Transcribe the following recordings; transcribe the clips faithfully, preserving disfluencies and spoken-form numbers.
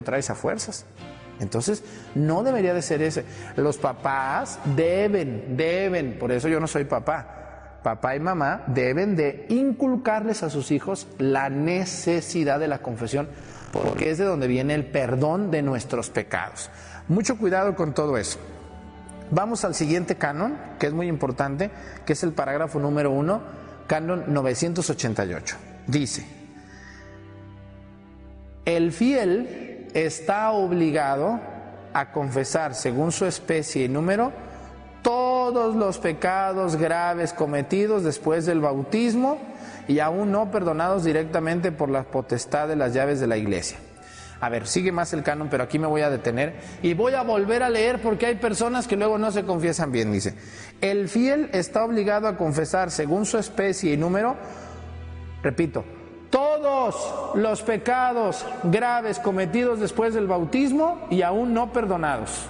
traes a fuerzas. Entonces, no debería de ser ese. Los papás deben, deben, por eso yo no soy papá, papá y mamá deben de inculcarles a sus hijos la necesidad de la confesión, porque es de donde viene el perdón de nuestros pecados. Mucho cuidado con todo eso. Vamos al siguiente canon, que es muy importante, que es el parágrafo número uno, canon novecientos ochenta y ocho. Dice: el fiel está obligado a confesar, según su especie y número, todos los pecados graves cometidos después del bautismo y aún no perdonados directamente por la potestad de las llaves de la iglesia. A ver, sigue más el canon, pero aquí me voy a detener y voy a volver a leer porque hay personas que luego no se confiesan bien. Dice: el fiel está obligado a confesar, según su especie y número, repito, todos los pecados graves cometidos después del bautismo y aún no perdonados.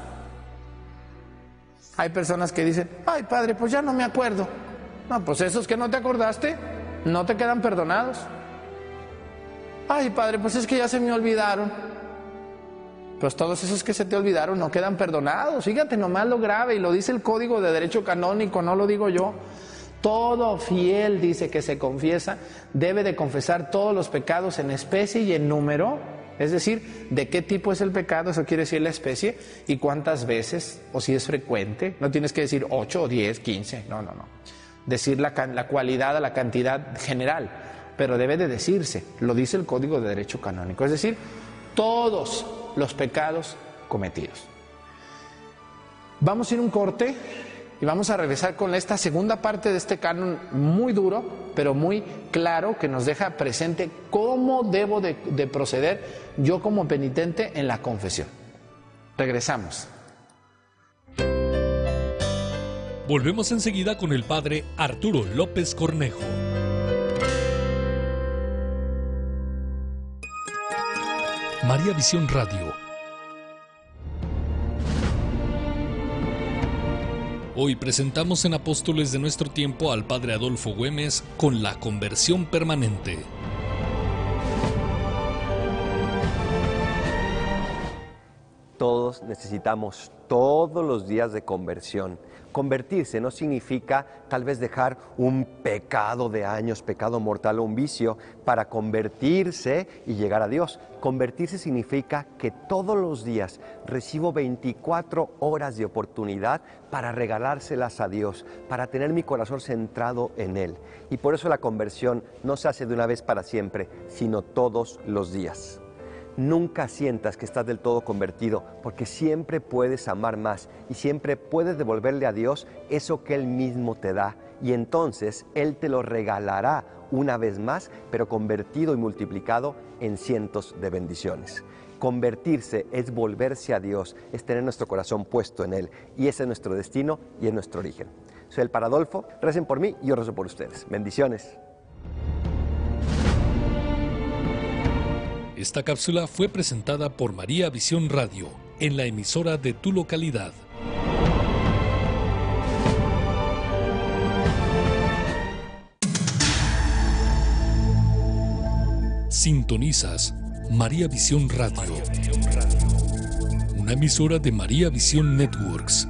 Hay personas que dicen: ay, padre, pues ya no me acuerdo. No, pues esos que no te acordaste, no te quedan perdonados. Ay, padre, pues es que ya se me olvidaron. Pues todos esos que se te olvidaron no quedan perdonados. Fíjate nomás lo grave, y lo dice el Código de Derecho Canónico, no lo digo yo. Todo fiel, dice, que se confiesa, debe de confesar todos los pecados en especie y en número. Es decir, de qué tipo es el pecado, eso quiere decir la especie, y cuántas veces, o si es frecuente. No tienes que decir ocho o diez, quince, no, no, no. Decir la, la cualidad, la cantidad general, pero debe de decirse, lo dice el Código de Derecho Canónico, es decir, todos los pecados cometidos. Vamos a ir a un corte y vamos a regresar con esta segunda parte de este canon muy duro, pero muy claro, que nos deja presente cómo debo de, de proceder yo como penitente en la confesión. Regresamos. Volvemos enseguida con el padre Arturo López Cornejo. María Visión Radio. Hoy presentamos en Apóstoles de Nuestro Tiempo al padre Adolfo Güemes con la conversión permanente. Todos necesitamos todos los días de conversión. Convertirse no significa tal vez dejar un pecado de años, pecado mortal o un vicio, para convertirse y llegar a Dios. Convertirse significa que todos los días recibo veinticuatro horas de oportunidad para regalárselas a Dios, para tener mi corazón centrado en Él. Y por eso la conversión no se hace de una vez para siempre, sino todos los días. Nunca sientas que estás del todo convertido, porque siempre puedes amar más y siempre puedes devolverle a Dios eso que Él mismo te da, y entonces Él te lo regalará una vez más, pero convertido y multiplicado en cientos de bendiciones. Convertirse es volverse a Dios, es tener nuestro corazón puesto en Él, y ese es nuestro destino y es nuestro origen. Soy el padre Adolfo, recen por mí y yo rezo por ustedes. Bendiciones. Esta cápsula fue presentada por María Visión Radio en la emisora de tu localidad. Sintonizas María Visión Radio, una emisora de María Visión Networks.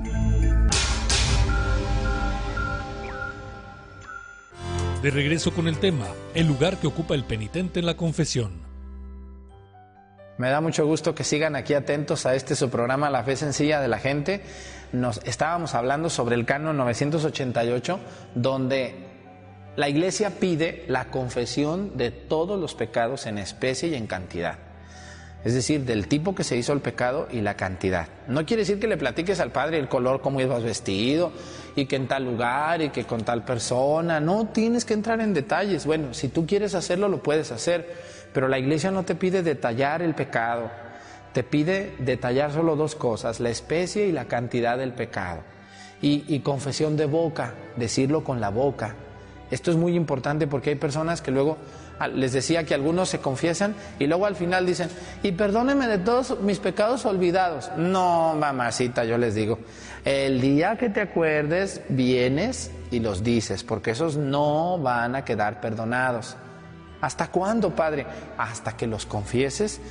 De regreso con el tema, el lugar que ocupa el penitente en la confesión. Me da mucho gusto que sigan aquí atentos a este su programa La Fe Sencilla de la Gente. Nos estábamos hablando sobre el canon novecientos ochenta y ocho, donde la Iglesia pide la confesión de todos los pecados en especie y en cantidad. Es decir, del tipo que se hizo el pecado y la cantidad. No quiere decir que le platiques al padre el color, cómo ibas vestido, y que en tal lugar, y que con tal persona. No tienes que entrar en detalles. Bueno, si tú quieres hacerlo, lo puedes hacer. Pero la Iglesia no te pide detallar el pecado. Te pide detallar solo dos cosas: la especie y la cantidad del pecado. Y, y confesión de boca, decirlo con la boca. Esto es muy importante porque hay personas que luego, les decía que algunos se confiesan y luego al final dicen: y perdóneme de todos mis pecados olvidados. No, mamacita, yo les digo, el día que te acuerdes, vienes y los dices, porque esos no van a quedar perdonados. ¿Hasta cuándo, padre? Hasta que los confieses